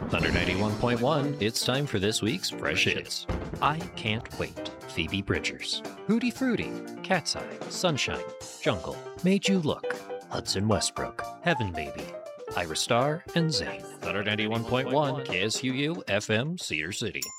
Thunder 91.1, it's time for this week's Fresh Hits. I Can't Wait, Phoebe Bridgers. Hootie Fruity, Cat's Eye, Sunshine, Jungle, Made You Look, Hudson Westbrook, Heaven Baby, Ira Star, and Zayn. Thunder 91.1, KSUU, FM, Cedar City.